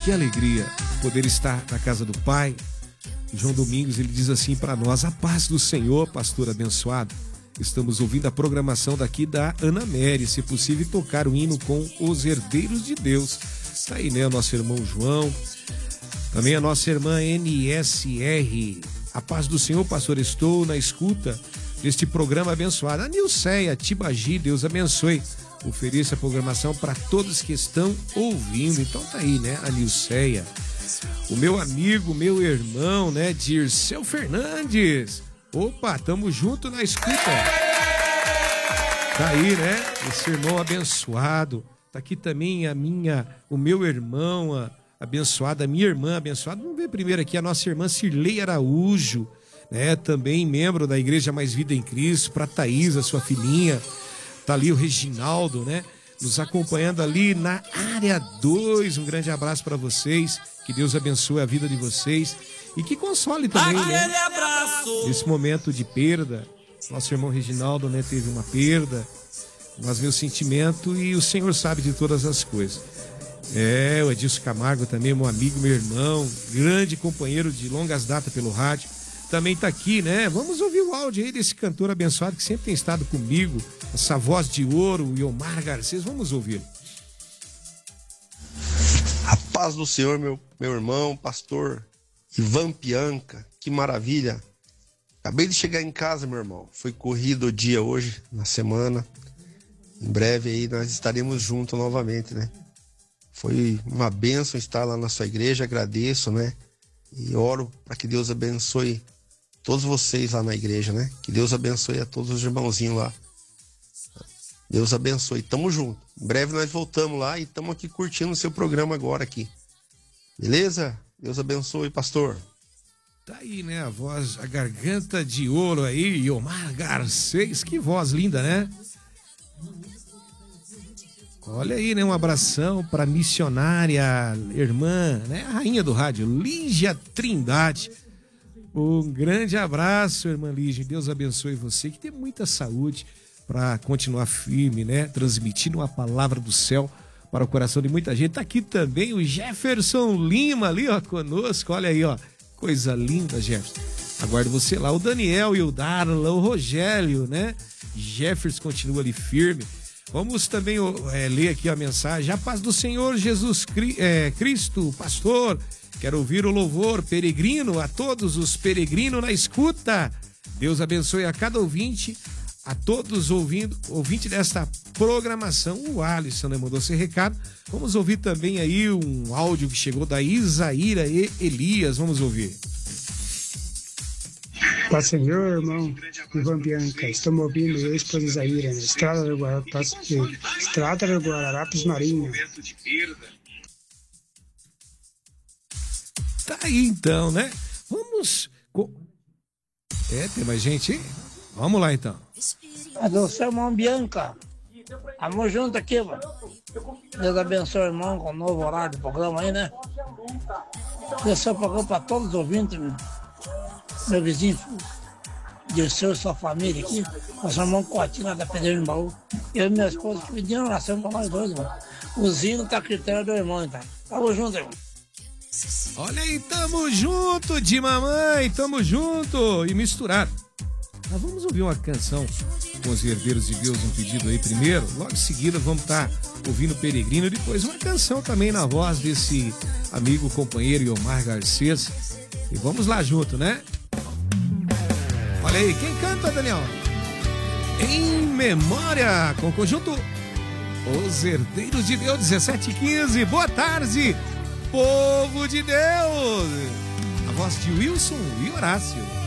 que alegria poder estar na casa do Pai. João Domingos, ele diz assim para nós: a paz do Senhor, pastor abençoado. Estamos ouvindo a programação daqui da Ana Mary, se possível tocar o hino com os Herdeiros de Deus. Tá aí, né, o nosso irmão João, também a nossa irmã NSR. A paz do Senhor, pastor, estou na escuta deste programa abençoado. A Nilceia Tibagi, Deus abençoe. Ofereça a programação para todos que estão ouvindo. Então tá aí, né, a Nilceia. O meu amigo, meu irmão, né, Dirceu Fernandes. Opa, tamo junto na escuta. Tá aí, né, esse irmão abençoado. Tá aqui também o meu irmão abençoado, a minha irmã abençoada. Vamos ver primeiro aqui a nossa irmã Cirlei Araújo, né, também membro da Igreja Mais Vida em Cristo. Pra Thaís, a sua filhinha. Tá ali o Reginaldo, né, nos acompanhando ali na área 2. Um grande abraço para vocês. Que Deus abençoe a vida de vocês e que console também, né, nesse momento de perda. Nosso irmão Reginaldo, né, teve uma perda, mas meu sentimento, e o Senhor sabe de todas as coisas. O Edilson Camargo também, meu amigo, meu irmão, grande companheiro de longas datas pelo rádio, também tá aqui, né? Vamos ouvir o áudio aí desse cantor abençoado que sempre tem estado comigo, essa voz de ouro, o Iomar Garcês. Vamos ouvir. A paz do Senhor, meu irmão, pastor Ivan Pianca, que maravilha. Acabei de chegar em casa, meu irmão. Foi corrido o dia hoje, na semana. Em breve aí nós estaremos juntos novamente, né? Foi uma bênção estar lá na sua igreja, agradeço, né? E oro para que Deus abençoe todos vocês lá na igreja, né? Que Deus abençoe a todos os irmãozinhos lá. Deus abençoe, tamo junto. Em breve nós voltamos lá e estamos aqui curtindo o seu programa agora aqui. Beleza? Deus abençoe, pastor. Tá aí, né, a voz, a garganta de ouro aí, Iomar Garcês, que voz linda, né? Olha aí, né, um abração pra missionária, irmã, né, a rainha do rádio, Lígia Trindade. Um grande abraço, irmã Lígia, Deus abençoe você, que tem muita saúde para continuar firme, né? Transmitindo a palavra do céu para o coração de muita gente. Tá aqui também o Jefferson Lima ali, ó, conosco. Olha aí, ó. Coisa linda, Jefferson. Aguardo você lá. O Daniel e o Darla, o Rogério, né? Jefferson continua ali firme. Vamos também ler aqui a mensagem. A paz do Senhor Jesus Cristo, pastor. Quero ouvir o louvor peregrino, a todos os peregrinos na escuta. Deus abençoe a cada ouvinte, a todos ouvinte desta programação. O Alisson, né, mandou esse recado. Vamos ouvir também aí um áudio que chegou da Isaíra e Elias. Vamos ouvir. Paz Senhor, irmão Ivan Bianca. Estamos ouvindo eu, esposa Isaíra, na Estrada do Guararapes Marinho. Tá aí então, né? Vamos... tem mais gente aí? Vamos lá então. Adoção, irmão Bianca. Tamo junto aqui, mano. Deus abençoe, irmão, com o novo horário do programa aí, né? Esse é o programa para todos os ouvintes, meu vizinho, Dirceu e sua família aqui. Nosso irmão Cotinho lá da Pedreira no Baú. Eu e minha esposa que pediram oração para nós dois, mano. O Zino tá a critério do irmão, então. Tamo junto, irmão. Olha aí, tamo junto de mamãe, tamo junto e misturado. Nós vamos ouvir uma canção com os Herdeiros de Deus, um pedido aí primeiro. Logo em seguida vamos estar ouvindo Peregrino. Depois uma canção também na voz desse amigo, companheiro Iomar Garcês. E vamos lá junto, né? Olha aí, quem canta, Daniel? Em Memória, com o conjunto Os Herdeiros de Deus, 17h15. Boa tarde, povo de Deus. A voz de Wilson e Horácio.